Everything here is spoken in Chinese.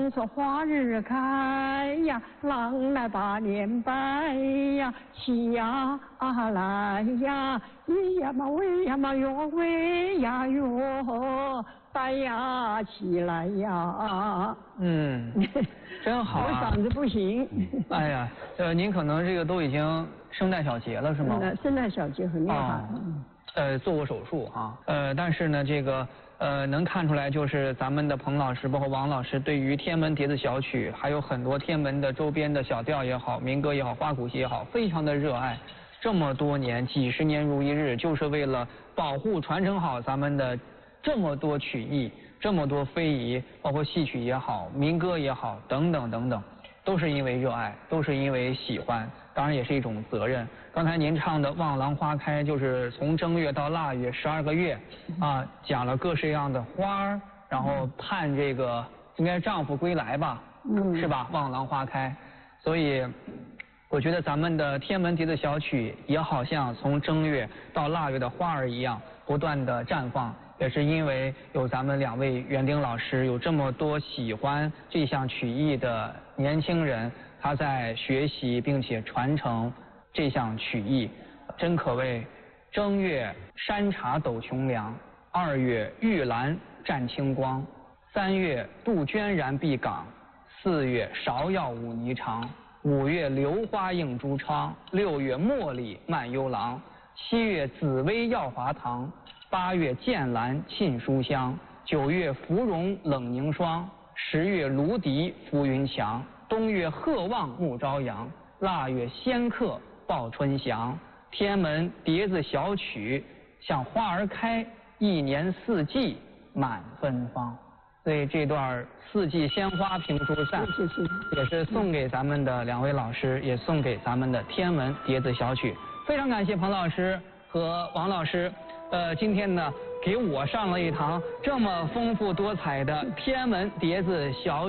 说花日开呀，郎来把脸白呀，起呀来呀，咿呀嘛喂呀嘛哟喂呀哟，带呀起来呀。 真好啊！ 我嗓子不行。 哎呀，您可能这个都已经声带小结了是吗？ 声带小结很厉害。 做过手术哈。但是呢，这个能看出来，就是咱们的彭老师，包括王老师，对于天门蝶子小曲，还有很多天门的周边的小调也好，民歌也好，花鼓戏也好，非常的热爱。这么多年，几十年如一日，就是为了保护传承好咱们的这么多曲艺，这么多非遗，包括戏曲也好，民歌也好，等等等等，都是因为热爱，都是因为喜欢，当然也是一种责任。刚才您唱的《望郎花开》，就是从正月到腊月12个月啊，讲了各式各样的花儿，然后盼这个应该丈夫归来吧，是吧？望郎花开，所以我觉得咱们的天门蝶子小曲也好像从正月到腊月的花儿一样，不断的绽放，也是因为有咱们2位园丁老师，有这么多喜欢这项曲艺的年轻人，他在学习并且传承这项曲艺，真可谓正月山茶斗琼梁，2月玉兰占清光，3月杜鹃燃碧岗，4月芍药舞霓裳，5月榴花映珠窗，6月茉莉漫幽廊，7月紫薇耀华堂，8月剑兰沁书香，9月芙蓉冷凝霜，10月芦笛浮云墙，冬月鹤望暮朝阳，腊月仙客报春祥。天门蝶子小曲像花儿开，一年四季满芬芳。所以这段四季鲜花评书赛，也是送给咱们的2位老师，也送给咱们的天门蝶子小曲。非常感谢彭老师和王老师，今天呢给我上了一堂这么丰富多彩的天门蝶子小曲。